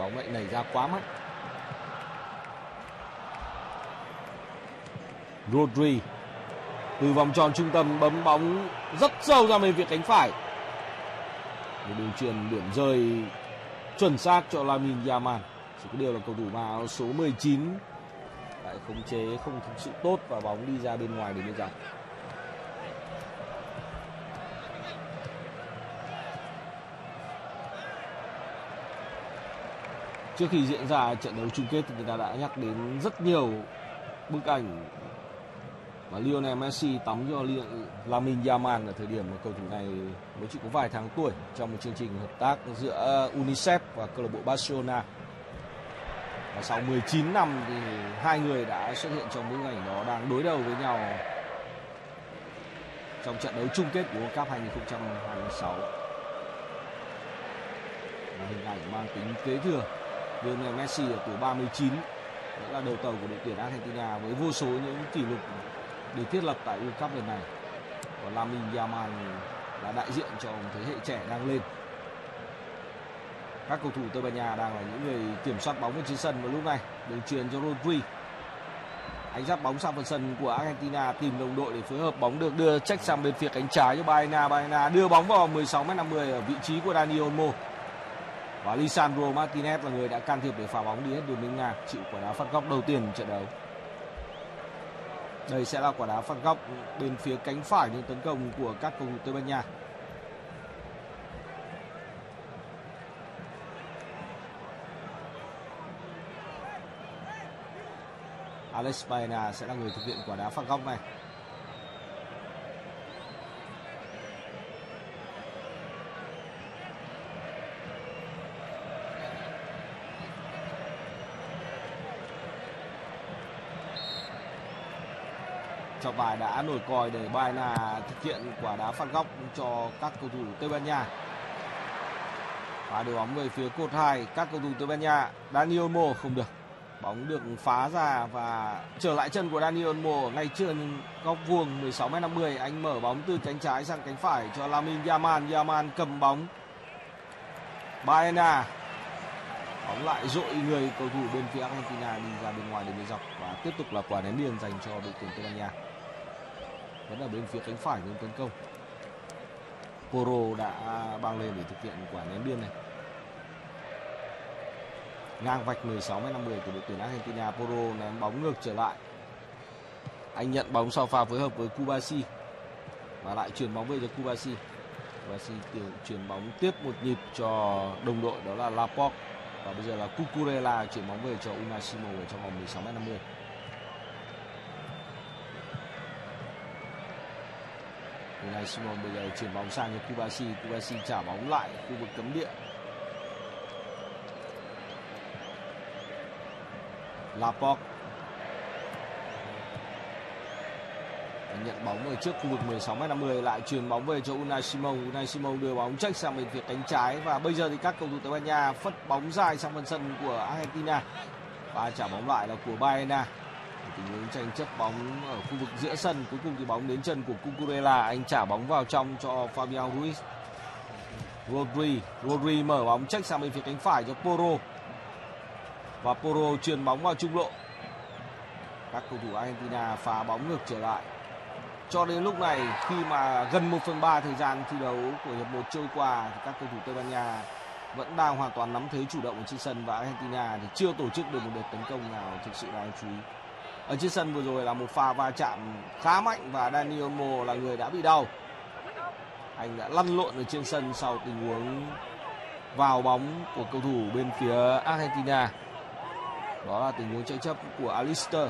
bóng lại nảy ra quá mạnh. Rodri từ vòng tròn trung tâm bấm bóng rất sâu ra bên phía cánh phải. Một đường chuyền điểm rơi chuẩn xác cho Lamine Yamal. Chỉ có điều là cầu thủ mang áo số 19 lại khống chế không thực sự tốt và bóng đi ra bên ngoài để biên dọc. Trước khi diễn ra trận đấu chung kết thì người ta đã nhắc đến rất nhiều bức ảnh mà Lionel Messi tắm cho Lamine Yamal ở thời điểm mà cầu thủ này mới chỉ có vài tháng tuổi trong một chương trình hợp tác giữa UNICEF và câu lạc bộ Barcelona. Và sau 19 năm thì hai người đã xuất hiện trong bức ảnh đó đang đối đầu với nhau trong trận đấu chung kết của World Cup 2026. Một hình ảnh mang tính kế thừa. Lionel Messi ở tuổi 39 đã là đầu tàu của đội tuyển Argentina với vô số những kỷ lục được thiết lập tại World Cup lần này. Còn Lamine Yamal là đại diện cho một thế hệ trẻ đang lên. Các cầu thủ Tây Ban Nha đang là những người kiểm soát bóng ở trên sân vào lúc này. Đường chuyền cho Rodri. Anh dắt bóng sang phần sân của Argentina tìm đồng đội để phối hợp. Bóng được đưa check sang bên phía cánh trái cho Baena. Baena đưa bóng vào 16m50 ở vị trí của Dani Olmo. Và Lisandro Martinez là người đã can thiệp để phá bóng đi hết đường biên ngang, chịu quả đá phạt góc đầu tiên trận đấu. Đây sẽ là quả đá phạt góc bên phía cánh phải những tấn công của các cầu thủ Tây Ban Nha. Alex Baena sẽ là người thực hiện quả đá phạt góc này. Trọng tài đã nổi còi để Baena thực hiện quả đá phạt góc cho các cầu thủ Tây Ban Nha. Và đưa bóng về phía cột 2 các cầu thủ Tây Ban Nha. Dani Olmo không được. Bóng được phá ra và trở lại chân của Dani Olmo ngay trên góc vuông 16m50. Anh mở bóng từ cánh trái sang cánh phải cho Lamine Yamal. Yamal cầm bóng. Baena. Bóng lại dội người cầu thủ bên phía Argentina đi ra bên ngoài để biên dọc. Và tiếp tục là quả ném biên dành cho đội tuyển Tây Ban Nha. Vẫn ở bên phía cánh phải của tấn công. Porro đã bao lên để thực hiện quả ném biên này. Ngang vạch 16m50 của đội tuyển Argentina. Porro ném bóng ngược trở lại. Anh nhận bóng sau pha phối hợp với Kubasi và lại chuyển bóng về cho Kubasi. Kubasi chuyển bóng tiếp một nhịp cho đồng đội đó là Laporte. Và bây giờ là Cucurella chuyển bóng về cho Unai Simon ở trong vòng 16m50. Unai Simon bây giờ chuyển bóng sang cho Kubasi. Kubasi trả bóng lại khu vực cấm địa. Laporte nhận bóng ở trước khu vực 16m50, lại truyền bóng về cho Unai Simon. Unai Simon đưa bóng check sang bên phía cánh trái và bây giờ thì các cầu thủ Tây Ban Nha phất bóng dài sang phần sân của Argentina và trả bóng lại là của Baena. Tình huống tranh chấp bóng ở khu vực giữa sân, cuối cùng thì bóng đến chân của Cucurella. Anh trả bóng vào trong cho Fabian Ruiz. Rodri mở bóng check sang bên phía cánh phải cho Porro và Porro truyền bóng vào trung lộ. Các cầu thủ Argentina phá bóng ngược trở lại. Cho đến lúc này, khi mà gần 1/3 thời gian thi đấu của hiệp 1 trôi qua thì các cầu thủ Tây Ban Nha vẫn đang hoàn toàn nắm thế chủ động ở trên sân và Argentina thì chưa tổ chức được một đợt tấn công nào thực sự đáng chú ý. Ở trên sân vừa rồi là một pha va chạm khá mạnh và Dani Olmo là người đã bị đau. Anh đã lăn lộn ở trên sân sau tình huống vào bóng của cầu thủ bên phía Argentina. Đó là tình huống tranh chấp của Alister.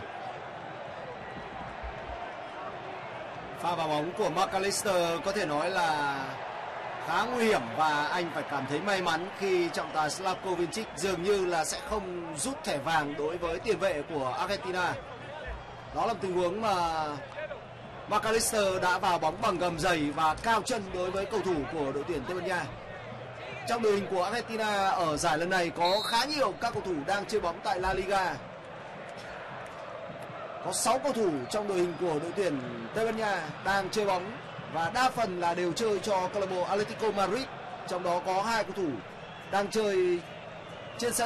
Pha vào bóng của McAllister có thể nói là khá nguy hiểm và anh phải cảm thấy may mắn khi trọng tài Slavko Vincic dường như là sẽ không rút thẻ vàng đối với tiền vệ của Argentina. Đó là tình huống mà McAllister đã vào bóng bằng gầm giày và cao chân đối với cầu thủ của đội tuyển Tây Ban Nha. Trong đội hình của Argentina ở giải lần này có khá nhiều các cầu thủ đang chơi bóng tại La Liga. Có 6 cầu thủ trong đội hình của đội tuyển Tây Ban Nha đang chơi bóng và đa phần là đều chơi cho câu lạc bộ Atletico Madrid. Trong đó có 2 cầu thủ đang chơi trên sân